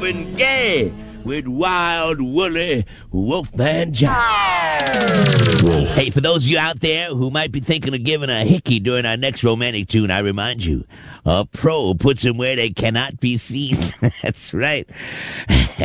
Marvin Gaye with Wild Woolly Wolfman Jack. Hey, for those of you out there who might be thinking of giving a hickey during our next romantic tune, I remind you, a pro puts them where they cannot be seen. That's right.